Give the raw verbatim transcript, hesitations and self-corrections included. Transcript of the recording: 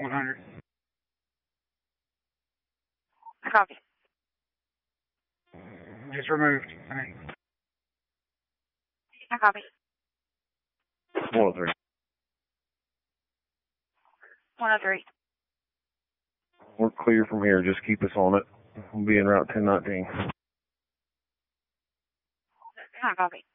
one hundred. Copy. Just removed. All right. I copy. one oh three. one oh three. We're clear from here. Just keep us on it. We'll be en route ten nineteen. I copy.